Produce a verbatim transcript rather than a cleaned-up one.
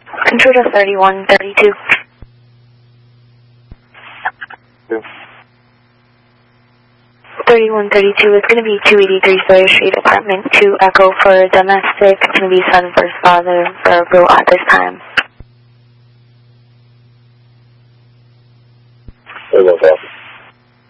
Intruder thirty-one thirty-two. thirty-one thirty-two, it's going to be two eighty-three Sawyer Street, apartment two, Echo for domestic. It's going to be son, first father, Borough at this time.